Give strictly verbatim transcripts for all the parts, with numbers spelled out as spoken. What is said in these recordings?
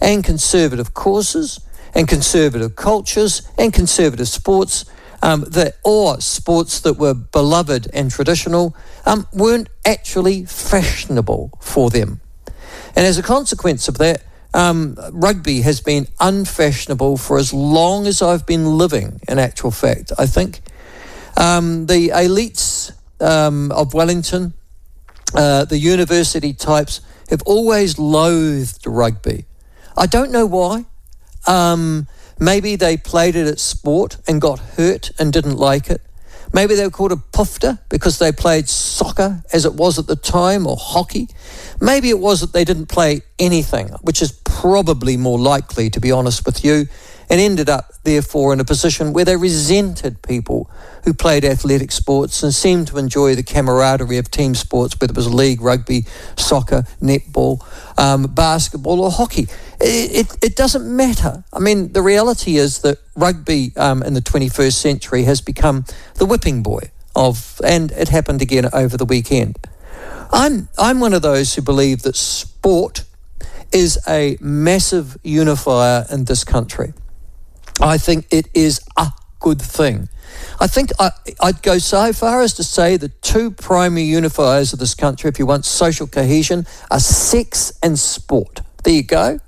and conservative causes and conservative cultures and conservative sports, um, that or sports that were beloved and traditional, um, weren't actually fashionable for them. And as a consequence of that, um, rugby has been unfashionable for as long as I've been living, in actual fact, I think. Um, the elites um, of Wellington, uh, the university types, have always loathed rugby. I don't know why. Um, maybe they played it at sport and got hurt and didn't like it. Maybe they were called a pufter because they played soccer as it was at the time, or hockey. Maybe it was that they didn't play anything, which is probably more likely, to be honest with you, and ended up, therefore, in a position where they resented people who played athletic sports and seemed to enjoy the camaraderie of team sports, whether it was league, rugby, soccer, netball, um, basketball or hockey. It, it, it doesn't matter. I mean, the reality is that rugby um, in the twenty-first century has become the whipping boy of, and it happened again over the weekend. I'm, I'm one of those who believe that sport is a massive unifier in this country. I think it is a good thing. I think I, I'd go so far as to say the two primary unifiers of this country, if you want social cohesion, are sex and sport. There you go.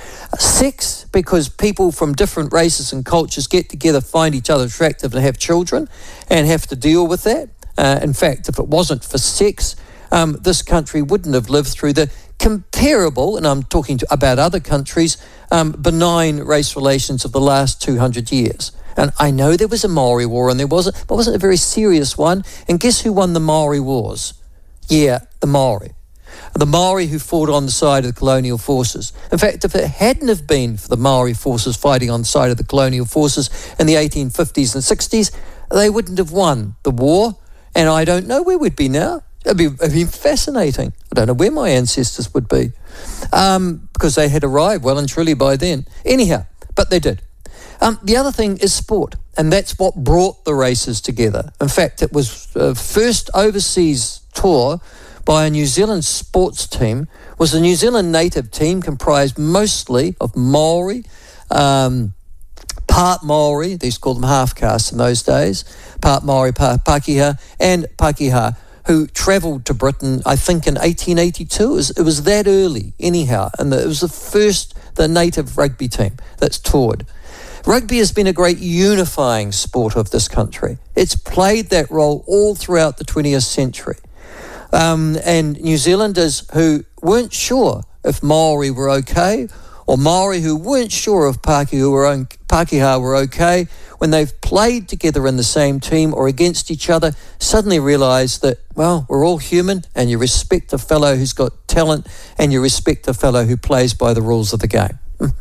Sex, because people from different races and cultures get together, find each other attractive and have children and have to deal with that. Uh, in fact, if it wasn't for sex, um, this country wouldn't have lived through the comparable, and I'm talking to, about other countries, um, benign race relations of the last two hundred years. And I know there was a Maori War, and there wasn't, but wasn't a very serious one. And guess who won the Maori Wars? Yeah, the Maori. The Maori who fought on the side of the colonial forces. In fact, if it hadn't have been for the Maori forces fighting on the side of the colonial forces in the eighteen fifties and sixties, they wouldn't have won the war, and I don't know where we'd be now. It'd be, it'd be fascinating. I don't know where my ancestors would be, um, because they had arrived well and truly by then. Anyhow, but they did. Um, the other thing is sport, and that's what brought the races together. In fact, it was the uh, first overseas tour by a New Zealand sports team, was a New Zealand native team comprised mostly of Maori, um, part Maori, they used to call them half-castes in those days, part Maori, part Pākehā, and Pākehā, who travelled to Britain, I think, in eighteen eighty-two. It was, it was that early, anyhow, and the, it was the first, the native rugby team that's toured. Rugby has been a great unifying sport of this country. It's played that role all throughout the twentieth century. Um, and New Zealanders who weren't sure if Maori were okay, or Maori who weren't sure if Pākehā were, on, Pākehā were okay, when they've played together in the same team or against each other, suddenly realise that, well, we're all human, and you respect a fellow who's got talent, and you respect a fellow who plays by the rules of the game.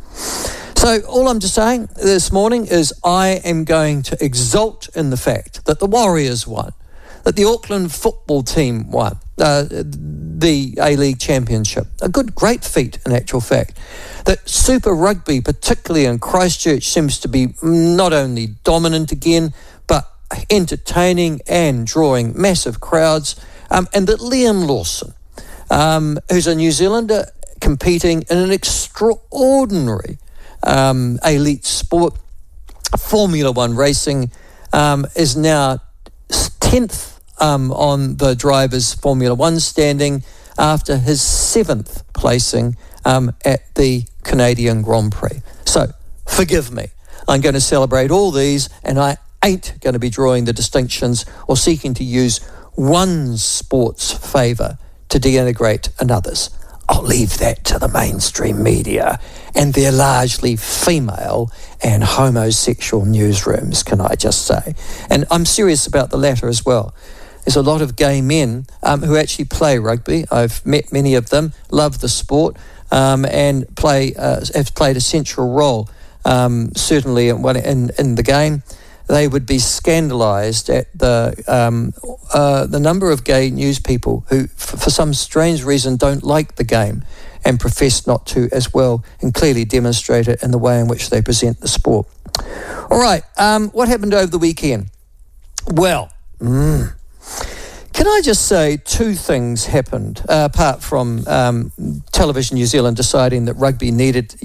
So all I'm just saying this morning is I am going to exult in the fact that the Warriors won, that the Auckland football team won uh, the A-League Championship. A good, great feat in actual fact. That Super Rugby, particularly in Christchurch, seems to be not only dominant again, but entertaining and drawing massive crowds. Um, and that Liam Lawson, um, who's a New Zealander competing in an extraordinary um, elite sport, Formula One racing, um, is now tenth Um, on the drivers' Formula One standing after his seventh placing um, at the Canadian Grand Prix. So, forgive me. I'm going to celebrate all these, and I ain't going to be drawing the distinctions or seeking to use one sport's favour to denigrate another's. I'll leave that to the mainstream media and their largely female and homosexual newsrooms, can I just say. And I'm serious about the latter as well. There's a lot of gay men um, who actually play rugby. I've met many of them, love the sport, um, and play uh, have played a central role, um, certainly in, in, in the game. They would be scandalised at the um, uh, the number of gay news people who, f- for some strange reason, don't like the game and profess not to as well, and clearly demonstrate it in the way in which they present the sport. All right, um, what happened over the weekend? Well, mm, can I just say two things happened, uh, apart from um, Television New Zealand deciding that rugby needed